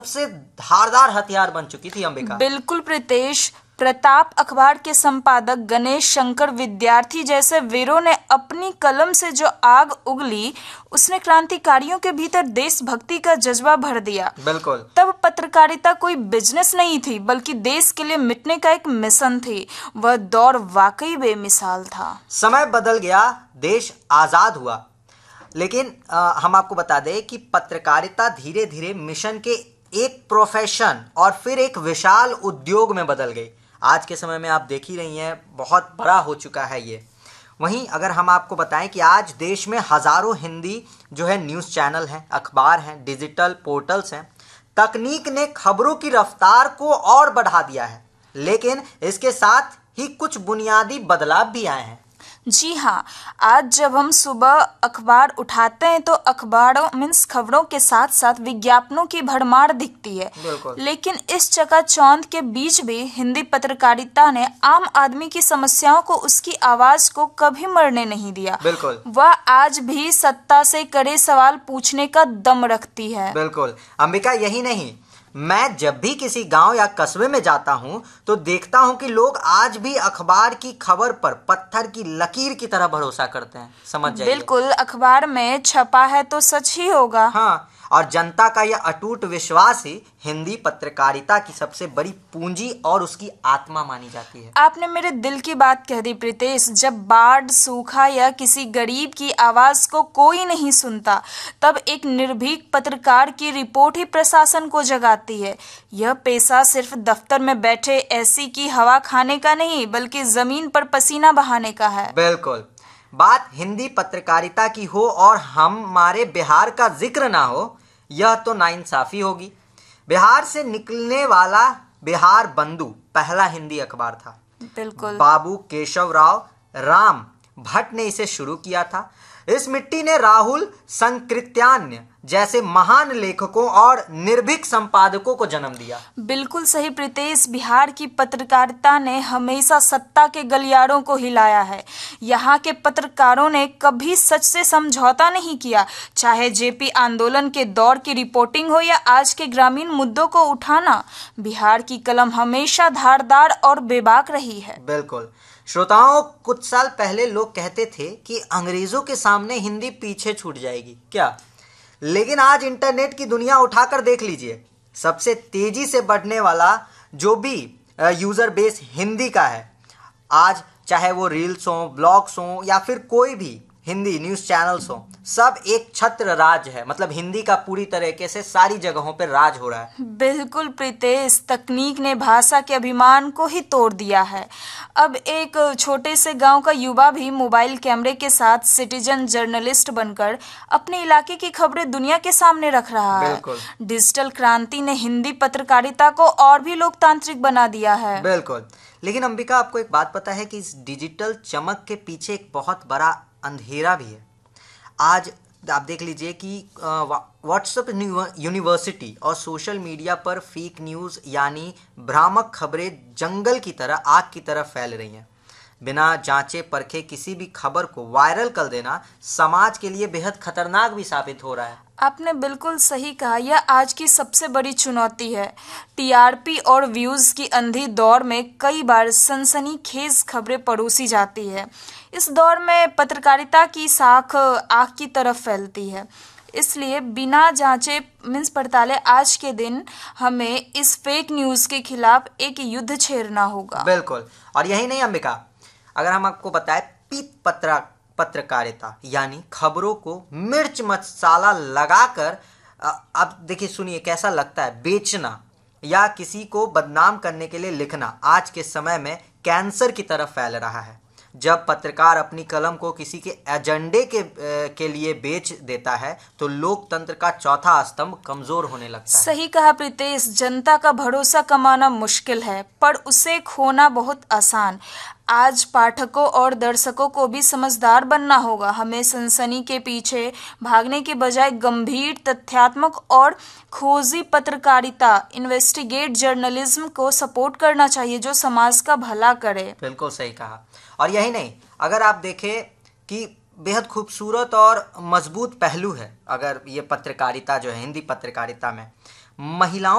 सबसे धारदार हथियार बन चुकी थी अंबिका। बिल्कुल प्रीतेश, प्रताप अखबार के संपादक गणेश शंकर विद्यार्थी जैसे वीरों ने अपनी कलम से जो आग उगली, उसने क्रांतिकारियों के भीतर देशभक्ति का जज्बा भर दिया। बिल्कुल। तब पत्रकारिता कोई बिजनेस नहीं थी, बल्कि देश के लिए मिटने का एक मिशन थी। वह दौर वाकई बेमिसाल था। समय बदल गया, देश आजाद हुआ, लेकिन हम आपको बता दें कि पत्रकारिता धीरे धीरे मिशन के एक प्रोफेशन और फिर एक विशाल उद्योग में बदल गई। आज के समय में आप देख ही रही हैं, बहुत बड़ा हो चुका है ये। वहीं अगर हम आपको बताएं कि आज देश में हजारों हिंदी जो है न्यूज़ चैनल हैं, अखबार हैं, डिजिटल पोर्टल्स हैं। तकनीक ने खबरों की रफ्तार को और बढ़ा दिया है, लेकिन इसके साथ ही कुछ बुनियादी बदलाव भी आए हैं। जी हाँ, आज जब हम सुबह अखबार उठाते हैं तो अखबारों मीन्स खबरों के साथ साथ विज्ञापनों की भरमार दिखती है। लेकिन इस चकाचौंध के बीच भी हिंदी पत्रकारिता ने आम आदमी की समस्याओं को, उसकी आवाज को कभी मरने नहीं दिया। बिल्कुल। वह आज भी सत्ता से कड़े सवाल पूछने का दम रखती है। बिल्कुल अंबिका, यही नहीं, मैं जब भी किसी गांव या कस्बे में जाता हूं तो देखता हूं कि लोग आज भी अखबार की खबर पर पत्थर की लकीर की तरह भरोसा करते हैं। समझ जाइए। बिल्कुल, अखबार में छपा है तो सच ही होगा। हाँ, और जनता का यह अटूट विश्वास ही हिंदी पत्रकारिता की सबसे बड़ी पूंजी और उसकी आत्मा मानी जाती है। आपने मेरे दिल की बात कह दी प्रीतेश। जब बाढ़, सूखा या किसी गरीब की आवाज को कोई नहीं सुनता, तब एक निर्भीक पत्रकार की रिपोर्ट ही प्रशासन को जगाती है। यह पेशा सिर्फ दफ्तर में बैठे एसी की हवा खाने का नहीं, बल्कि जमीन पर पसीना बहाने का है। बिल्कुल। बात हिंदी पत्रकारिता की हो और हमारे बिहार का जिक्र ना हो, यह तो नाइंसाफी होगी। बिहार से निकलने वाला बिहार बंधु पहला हिंदी अखबार था। बिल्कुल। बाबू केशव राव राम भट्ट ने इसे शुरू किया था। इस मिट्टी ने राहुल संकृत्यान्य जैसे महान लेखकों और निर्भीक संपादकों को जन्म दिया। बिल्कुल सही प्रीतेश, बिहार की पत्रकारिता ने हमेशा सत्ता के गलियारों को हिलाया है। यहाँ के पत्रकारों ने कभी सच से समझौता नहीं किया, चाहे जेपी आंदोलन के दौर की रिपोर्टिंग हो या आज के ग्रामीण मुद्दों को उठाना। बिहार की कलम हमेशा धारदार और बेबाक रही है। बिल्कुल। श्रोताओं, कुछ साल पहले लोग कहते थे कि अंग्रेजों के सामने हिंदी पीछे छूट जाएगी क्या, लेकिन आज इंटरनेट की दुनिया उठाकर देख लीजिए, सबसे तेजी से बढ़ने वाला जो भी यूजर बेस हिंदी का है आज, चाहे वो रील्स हो, ब्लॉग्स हो या फिर कोई भी हिंदी न्यूज़ चैनल्स हो, सब एक छत्र राज है। मतलब हिंदी का पूरी तरीके से सारी जगहों पर राज हो रहा है। बिल्कुल प्रीतेश, तकनीक ने भाषा के अभिमान को ही तोड़ दिया है। अब एक छोटे से गांव का युवा भी मोबाइल कैमरे के साथ सिटीजन जर्नलिस्ट बनकर अपने इलाके की खबरें दुनिया के सामने रख रहा है। डिजिटल क्रांति ने हिंदी पत्रकारिता को और भी लोकतांत्रिक बना दिया है। बिल्कुल। लेकिन अंबिका, आपको एक बात पता है कि इस डिजिटल चमक के पीछे एक बहुत बड़ा अंधेरा भी है। आज आप देख लीजिए कि व्हाट्सएप यूनिवर्सिटी और सोशल मीडिया पर फेक न्यूज़ यानी भ्रामक खबरें जंगल की तरह, आग की तरह फैल रही हैं। बिना जांचे परखे किसी भी खबर को वायरल कर देना समाज के लिए बेहद खतरनाक भी साबित हो रहा है। आपने बिल्कुल सही कहा, यह आज की सबसे बड़ी चुनौती है। टीआरपी और व्यूज की अंधी दौड़ में कई बार सनसनीखेज खबरें परोसी जाती है। इस दौर में पत्रकारिता की साख आग की तरफ फैलती है। इसलिए बिना जांचे पड़ताले आज के दिन हमें इस फेक न्यूज के खिलाफ एक युद्ध छेड़ना होगा। बिल्कुल। और यही नहीं अंबिका, अगर हम आपको बताएं पत्रकारिता यानी खबरों को मिर्च मसाला लगाकर, अब देखिए सुनिए कैसा लगता है, बेचना या किसी को बदनाम करने के लिए लिखना आज के समय में कैंसर की तरफ फैल रहा है। जब पत्रकार अपनी कलम को किसी के एजेंडे के लिए बेच देता है तो लोकतंत्र का चौथा स्तंभ कमजोर होने लगता है। सही कहा प्रीतेश, जनता का भरोसा कमाना मुश्किल है पर उसे खोना बहुत आसान। आज पाठकों और दर्शकों को भी समझदार बनना होगा। हमें सनसनी के पीछे भागने के बजाय गंभीर, तथ्यात्मक और खोजी पत्रकारिता, इन्वेस्टिगेट जर्नलिज्म को सपोर्ट करना चाहिए जो समाज का भला करे। बिल्कुल सही कहा। और यही नहीं, अगर आप देखें कि बेहद खूबसूरत और मजबूत पहलू है अगर ये पत्रकारिता जो है हिंदी पत्रकारिता में, महिलाओं